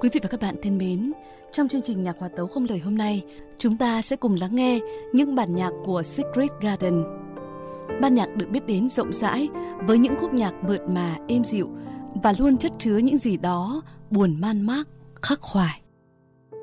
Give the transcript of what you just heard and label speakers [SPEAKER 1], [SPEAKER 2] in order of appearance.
[SPEAKER 1] Quý vị và các bạn thân mến, trong chương trình Nhạc Hòa Tấu Không Lời hôm nay, chúng ta sẽ cùng lắng nghe những bản nhạc của Secret Garden. Ban nhạc được biết đến rộng rãi với những khúc nhạc mượt mà, êm dịu và luôn chất chứa những gì đó buồn man mác, khắc khoải.